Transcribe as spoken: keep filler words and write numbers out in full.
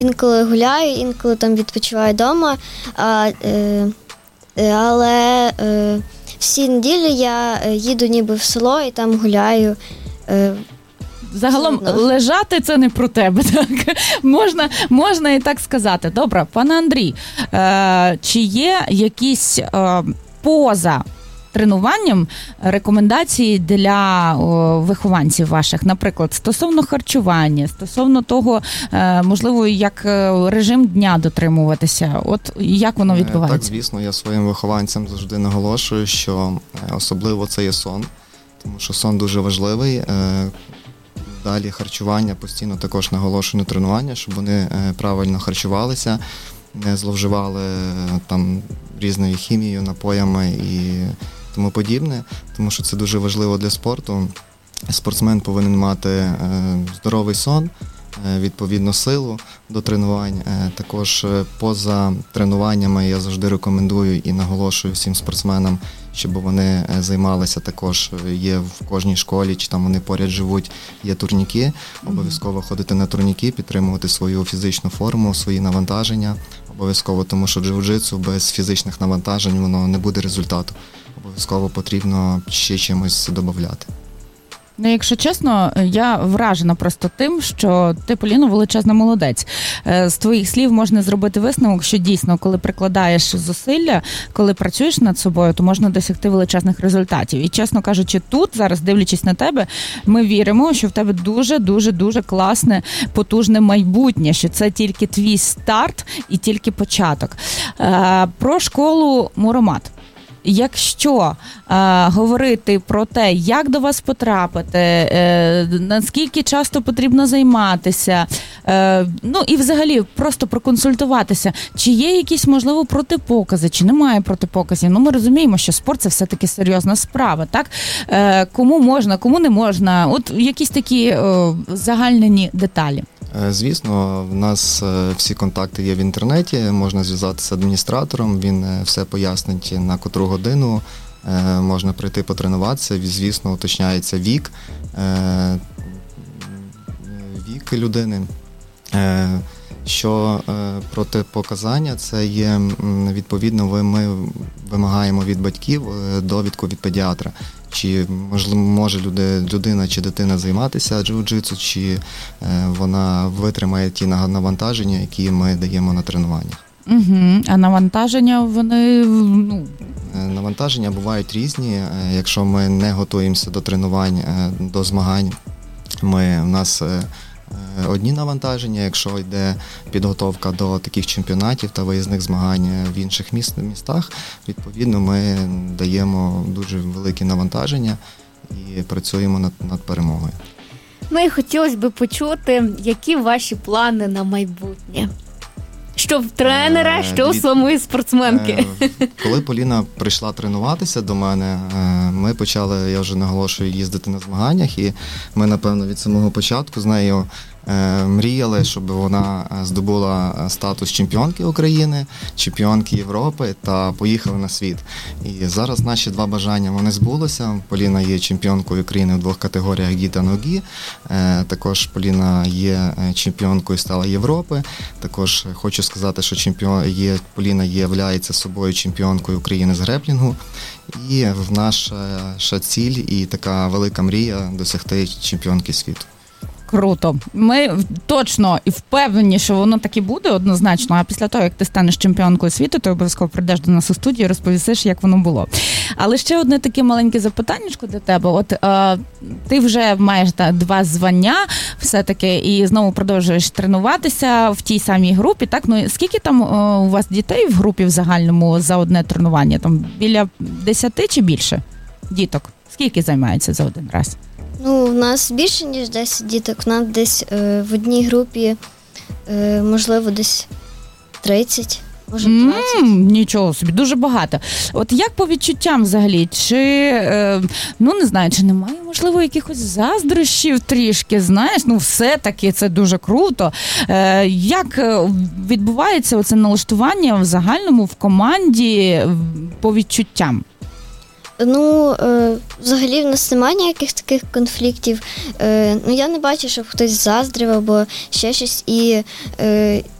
інколи гуляю, інколи там відпочиваю вдома, а, е, але е, всі неділі я їду ніби в село і там гуляю. Е, Загалом лежати – це не про тебе, так? Можна, можна і так сказати. Добре, пане Андрій, е, чи є якісь е, поза тренуванням рекомендації для о, вихованців ваших, наприклад, стосовно харчування, стосовно того, е, можливо, як режим дня дотримуватися? От як воно відбувається? Так, звісно, я своїм вихованцям завжди наголошую, що особливо це є сон, тому що сон дуже важливий. Е, Далі харчування, постійно також наголошую на тренування, щоб вони правильно харчувалися, не зловживали там різною хімією, напоями і тому подібне, тому що це дуже важливо для спорту. Спортсмен повинен мати здоровий сон, відповідно силу до тренувань. Також поза тренуваннями я завжди рекомендую і наголошую всім спортсменам, щоб вони займалися також, є в кожній школі, чи там вони поряд живуть, є турніки, обов'язково ходити на турніки, підтримувати свою фізичну форму, свої навантаження, обов'язково, тому що джиу-джитсу без фізичних навантажень воно не буде результату, обов'язково потрібно ще чимось додати. Ну, якщо чесно, я вражена просто тим, що ти, Поліно, величезна молодець. З твоїх слів можна зробити висновок, що дійсно, коли прикладаєш зусилля, коли працюєш над собою, то можна досягти величезних результатів. І, чесно кажучи, тут, зараз дивлячись на тебе, ми віримо, що в тебе дуже-дуже-дуже класне, потужне майбутнє, що це тільки твій старт і тільки початок. Про школу Муромат. Якщо е, говорити про те, як до вас потрапити, е, наскільки часто потрібно займатися, е, ну і взагалі просто проконсультуватися, чи є якісь, можливо, протипокази, чи немає протипоказів. Ну, ми розуміємо, що спорт – це все-таки серйозна справа, так? Е, кому можна, кому не можна, от якісь такі е, загальнені деталі. Звісно, в нас всі контакти є в інтернеті, можна зв'язатися з адміністратором, він все пояснить, на котру годину можна прийти потренуватися, звісно, уточняється вік, вік людини. Що протипоказання, це є, відповідно, ми вимагаємо від батьків довідку від педіатра. Чи може людина чи дитина займатися джиу-джитсу, чи вона витримає ті навантаження, які ми даємо на тренуваннях. Угу. А навантаження, вони... Ну... Навантаження бувають різні. Якщо ми не готуємося до тренувань, до змагань, ми, у нас одні навантаження. Якщо йде підготовка до таких чемпіонатів та виїзних змагань в інших міст, містах, відповідно, ми даємо дуже великі навантаження і працюємо над, над перемогою. Ну і хотілося б почути, які ваші плани на майбутнє? Що в тренера, що в самої спортсменки. Коли Поліна прийшла тренуватися до мене, ми почали, я вже наголошую, їздити на змаганнях, і ми, напевно, від самого початку з нею мріяли, щоб вона здобула статус чемпіонки України, чемпіонки Європи та поїхала на світ. І зараз наші два бажання, вони збулися. Поліна є чемпіонкою України в двох категоріях гі та ногі. Також Поліна є чемпіонкою стала Європи. Також хочу сказати, що чемпіон є, Поліна є, являється собою чемпіонкою України з греплінгу. І в наша ціль і така велика мрія досягти чемпіонки світу. Круто. Ми точно і впевнені, що воно так і буде однозначно, а після того, як ти станеш чемпіонкою світу, ти обов'язково прийдеш до нас у студію і розповісиш, як воно було. Але ще одне таке маленьке запитаннячко до тебе. От е, ти вже маєш та, два звання все-таки і знову продовжуєш тренуватися в тій самій групі, так? Ну, скільки там е, у вас дітей в групі в загальному за одне тренування? Там біля десяти чи більше діток? Скільки займається за один раз? Ну, у нас більше, ніж десять діток. У нас десь е, в одній групі, е, можливо, десь тридцять, може двадцять. Mm, нічого собі, дуже багато. От як по відчуттям взагалі? Чи, е, ну не знаю, чи немає, можливо, якихось заздрощів трішки, знаєш? Ну, все-таки це дуже круто. Е, як відбувається оце налаштування в загальному, в команді по відчуттям? Ну, е, взагалі в нас немає ніяких таких конфліктів. Е, ну, я не бачу, щоб хтось заздрив або ще щось. І е,